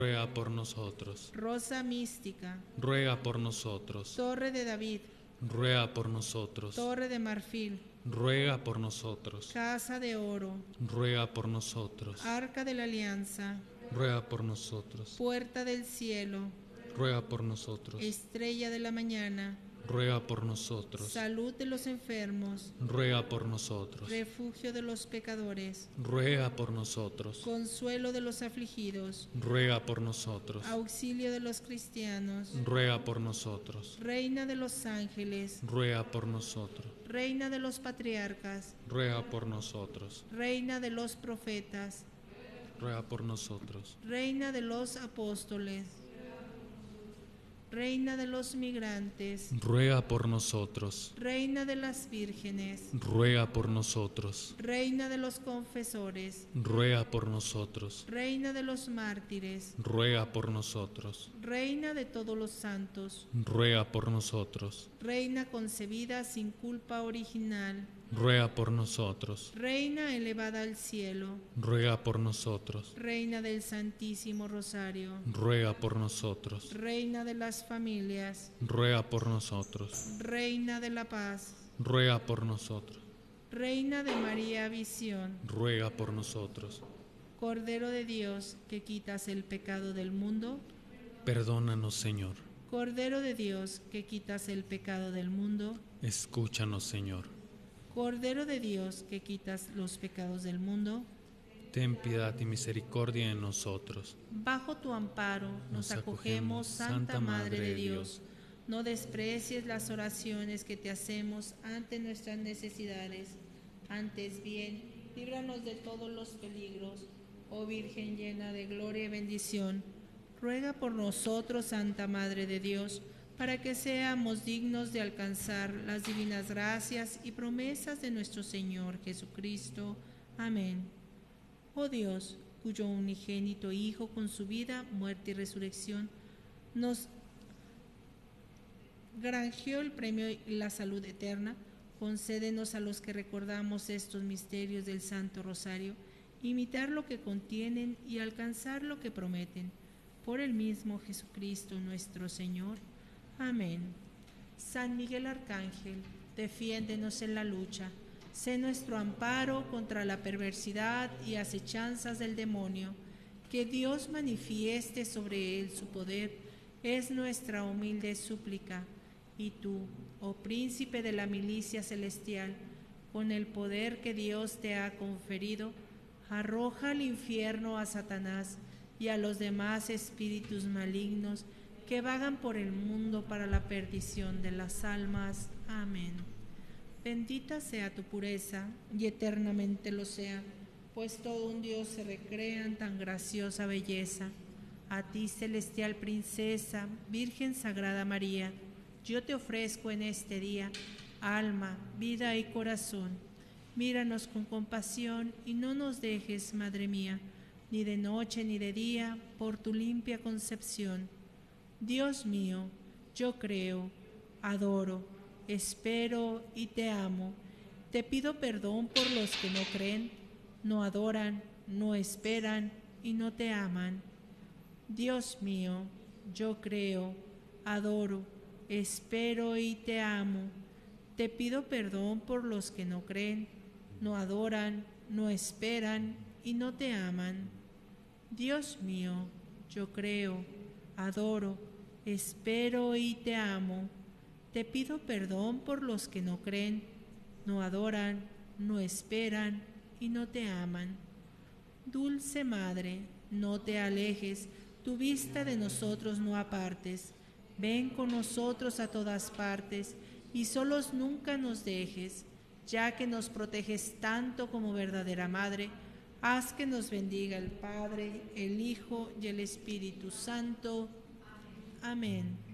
ruega por nosotros. Rosa mística, Ruega por nosotros. Torre de David, Ruega por nosotros. Torre de marfil, Ruega por nosotros. Casa de oro, Ruega por nosotros. Arca de la Alianza, Ruega por nosotros. Puerta del cielo, Ruega por nosotros. Estrella de la mañana, Ruega por nosotros. Salud de los enfermos, Ruega por nosotros. Refugio de los pecadores, Ruega por nosotros. Consuelo de los afligidos, Ruega por nosotros. Auxilio de los cristianos, Ruega por nosotros. Reina de los ángeles, Ruega por nosotros. Reina de los patriarcas, Ruega por nosotros. Reina de los profetas, Ruega por nosotros. Reina de los apóstoles, Reina de los migrantes, Ruega por nosotros. Reina de las vírgenes, Ruega por nosotros. Reina de los confesores, Ruega por nosotros. Reina de los mártires, Ruega por nosotros. Reina de todos los santos, Ruega por nosotros. Reina concebida sin culpa original, Ruega por nosotros. Reina elevada al cielo, Ruega por nosotros. Reina del Santísimo Rosario, Ruega por nosotros. Reina de las familias, Ruega por nosotros. Reina de la paz, Ruega por nosotros. Reina de María Visión, Ruega por nosotros. Cordero de Dios que quitas el pecado del mundo, Perdónanos, Señor. Cordero de Dios que quitas el pecado del mundo, Escúchanos, Señor. Cordero de Dios que quitas los pecados del mundo, Ten piedad y misericordia en nosotros. bajo tu amparo nos acogemos, Santa Madre de Dios. No desprecies las oraciones que te hacemos ante nuestras necesidades. Antes bien, líbranos de todos los peligros, oh Virgen llena de gloria y bendición. Ruega por nosotros, Santa Madre de Dios, para que seamos dignos de alcanzar las divinas gracias y promesas de nuestro Señor Jesucristo. Amén. Oh Dios, cuyo unigénito Hijo con su vida, muerte y resurrección nos granjeó el premio y la salud eterna, concédenos a los que recordamos estos misterios del Santo Rosario, imitar lo que contienen y alcanzar lo que prometen. Por el mismo Jesucristo nuestro Señor. Amén. San Miguel Arcángel, defiéndenos en la lucha. Sé nuestro amparo contra la perversidad y acechanzas del demonio. Que Dios manifieste sobre él su poder, es nuestra humilde súplica. Y tú, oh príncipe de la milicia celestial, con el poder que Dios te ha conferido, arroja al infierno a Satanás y a los demás espíritus malignos que vagan por el mundo para la perdición de las almas. Amén. Bendita sea tu pureza, y eternamente lo sea, pues todo un Dios se recrea en tan graciosa belleza. A ti, celestial princesa, Virgen Sagrada María, yo te ofrezco en este día alma, vida y corazón. Míranos con compasión y no nos dejes, Madre mía, ni de noche ni de día, por tu limpia concepción. Dios mío, yo creo, adoro, espero y te amo. Te pido perdón por los que no creen, no adoran, no esperan y no te aman. Dios mío, yo creo, adoro, espero y te amo. Te pido perdón por los que no creen, no adoran, no esperan y no te aman. Dios mío, yo creo, adoro, espero y te amo. Te pido perdón por los que no creen, no adoran, no esperan y no te aman. Dulce Madre, no te alejes, tu vista de nosotros no apartes. Ven con nosotros a todas partes y solos nunca nos dejes. Ya que nos proteges tanto como verdadera Madre, haz que nos bendiga el Padre, el Hijo y el Espíritu Santo. Amén.